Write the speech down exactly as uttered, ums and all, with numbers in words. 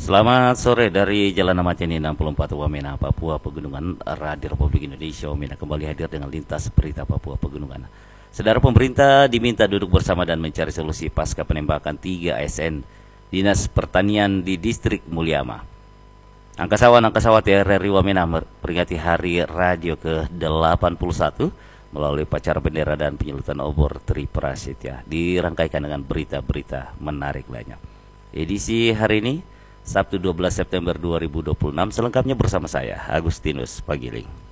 Selamat sore dari Jalan Amateni enam puluh empat Wamena, Papua Pegunungan. Radio Republik Indonesia Wamena kembali hadir dengan lintas berita Papua Pegunungan. Saudara, pemerintah diminta duduk bersama dan mencari solusi pasca penembakan tiga A S N Dinas Pertanian di Distrik Mulyama. Angkasawan-angkasawat R R I Wamena memperingati Hari Radio ke delapan puluh satu melalui upacara bendera dan penyelutan obor Tri Prasetya, dirangkaikan dengan berita-berita menarik lainnya. Edisi hari ini Sabtu dua belas September dua ribu dua puluh enam, selengkapnya bersama saya Agustinus Pagiling.